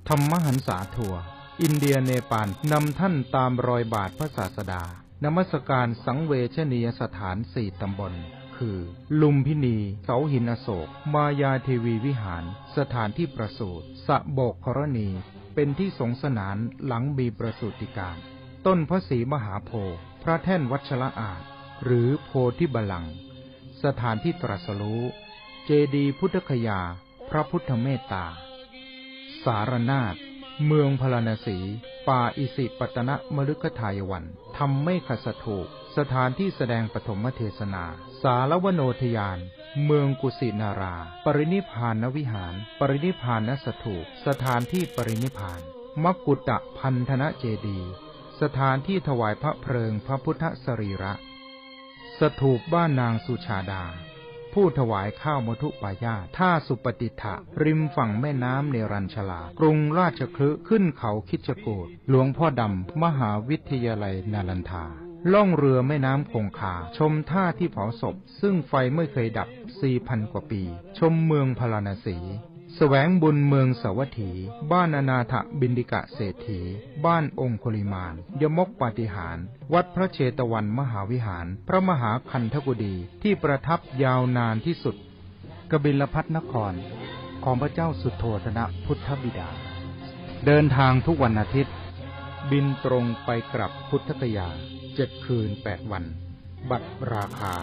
ธรรมหันษาทัวร์อินเดียเนปาลนำท่านตามรอยบาทพระศาสดานมัสการสังเวชนียสถาน4 ตำบลคือลุมพินีเสาหินอโศกมายาเทวีวิหารสถานที่ประสูติสะโบกกรณีเป็นที่สงสนานหลังมีประสูติการต้นพระศรีมหาโพธิ์พระแท่นวัชระอาจหรือโพธิบัลลังก์สถานที่ตรัสรู้เจดีย์พุทธคยาพระพุทธเมตตาสารนาถเมืองพาราณสีป่าอิสิปตนมฤคทายวันธรรมเมฆสถูปสถานที่แสดงปฐมเทศนาสารวโนทยานเมืองกุสินาราปรินิพพานวิหารปรินิพพานสถูปสถานที่ปรินิพพานมกุฏพันธนเจดีย์สถานที่ถวายพระเพลิงพระพุทธสรีระสถูปบ้านนางสุชาดาผู้ถวายข้าวมทุปายาตท่าสุปฏิฐะริมฝั่งแม่น้ำเนรัญชลากรุงราชคฤห์ขึ้นเขาคิชกูฏหลวงพ่อดำมหาวิทยาลัยนาลันทาล่องเรือแม่น้ำคงคาชมท่าที่เผาศพซึ่งไฟไม่เคยดับ 4,000 กว่าปีชมเมืองพาราณสีแสวงบุญเมืองสวัสถีบ้านอนาถบิณฑิกะเศรษฐีบ้านองคุลิมานยมกปาฏิหาริย์วัดพระเชตวันมหาวิหารพระมหาคันธกุฎีที่ประทับยาวนานที่สุดกบิลพัสนครของพระเจ้าสุโธทนะพุทธบิดาเดินทางทุกวันอาทิตย์บินตรงไปกลับพุทธคยา7 คืน 8 วันบัตรราคา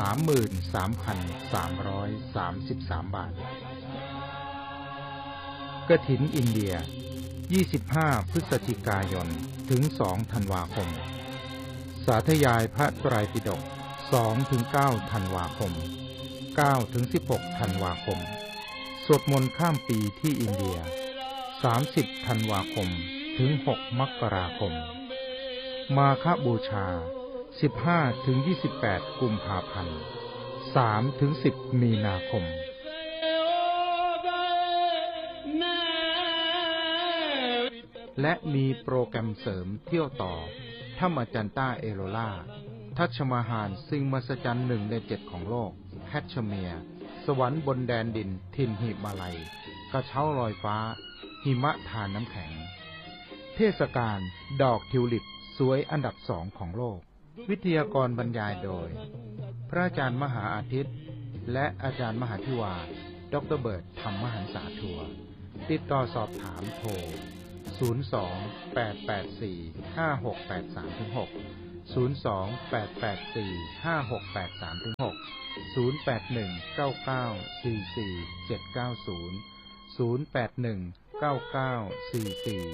33,333 บาทกฐินอินเดีย25 พฤศจิกายนถึง 2 ธันวาคมสาธยายพระไตรปิฎก 2-9 ธันวาคม 9-16 ธันวาคมสวดมนต์ข้ามปีที่อินเดีย30 ธันวาคมถึง 6 มกราคมมาฆบูชา 15-28 กุมภาพันธ์ 3-10 มีนาคมและมีโปรแกรมเสริมเที่ยวต่อถ้ำอจันต้าเอโรล่าทัชมาฮาลสิ่งมหัศจรรย์1 ใน 7ของโลกแคชเมียร์สวรรค์บนแดนดินถิ่นหิมาลัยกระเช้าลอยฟ้าหิมะทานน้ำแข็งเทศกาลดอกทิวลิปสวยอันดับ 2ของโลกวิทยากรบรรยายโดยพระอาจารย์มหาอาทิตย์และอาจารย์มหาธิวาดร.เบิร์ตธรรมหันษาทัวร์ติดต่อสอบถามโทร02-884-5683-6 02-884-5683-6 081-9944-790 081-9944